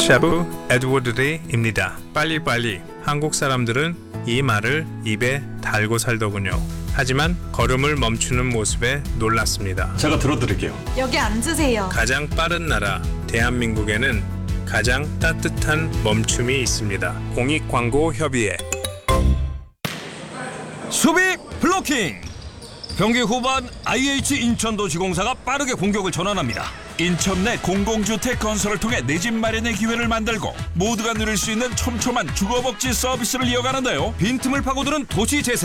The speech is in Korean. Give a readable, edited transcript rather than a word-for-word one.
샤브 에드워드 데이입니다. 빨리빨리. 한국 사람들은 이 말을 입에 달고 살더군요. 하지만 걸음을 멈추는 모습에 놀랐습니다. 제가 들어드릴게요. 여기 앉으세요. 가장 빠른 나라 대한민국에는 가장 따뜻한 멈춤이 있습니다. 공익광고협의회. 수비 블로킹. 경기 후반 IH 인천도시공사가 빠르게 공격을 전환합니다. 인천 내 공공주택 건설을 통해 내 집 마련의 기회를 만들고 모두가 누릴 수 있는 촘촘한 주거복지 서비스를 이어가는데요. 빈틈을 파고드는 도시 재생.